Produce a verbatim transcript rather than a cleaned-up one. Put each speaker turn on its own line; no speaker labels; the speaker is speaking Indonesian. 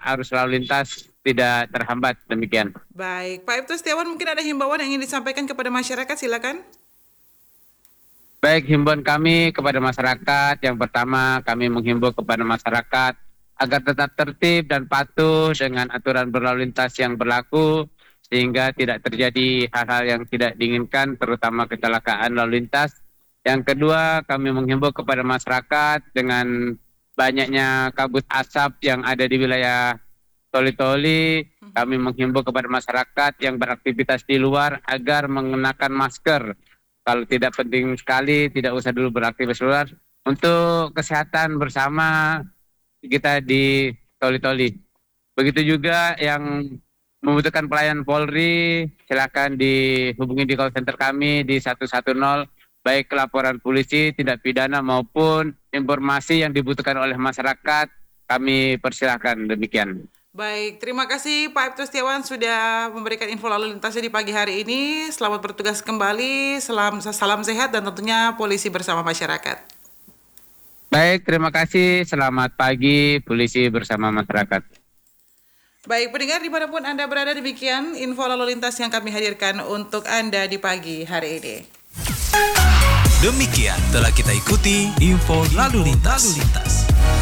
arus lalu lintas tidak terhambat, demikian.
Baik, Pak Ibtu Setiawan, mungkin ada himbauan yang ingin disampaikan kepada masyarakat, silakan.
Baik, himbauan kami kepada masyarakat, yang pertama kami menghimbau kepada masyarakat agar tetap tertib dan patuh dengan aturan berlalu lintas yang berlaku, sehingga tidak terjadi hal-hal yang tidak diinginkan, terutama kecelakaan lalu lintas. Yang kedua, kami menghimbau kepada masyarakat dengan banyaknya kabut asap yang ada di wilayah Toli-Toli, kami menghimbau kepada masyarakat yang beraktivitas di luar agar mengenakan masker. Kalau tidak penting sekali, tidak usah dulu beraktivitas luar. Untuk kesehatan bersama kita di Toli-Toli. Begitu juga yang membutuhkan pelayanan Polri, silakan dihubungi di call center kami di satu satu nol, baik laporan polisi, tindak pidana maupun informasi yang dibutuhkan oleh masyarakat, kami persilahkan, demikian.
Baik, terima kasih Pak Ibtu Setiawan sudah memberikan info lalu lintasnya di pagi hari ini. Selamat bertugas kembali, salam, salam sehat dan tentunya polisi bersama masyarakat.
Baik, terima kasih. Selamat pagi, polisi bersama masyarakat.
Baik, pendengar dimanapun Anda berada, demikian info lalu lintas yang kami hadirkan untuk Anda di pagi hari ini.
Demikian telah kita ikuti info lalu lintas.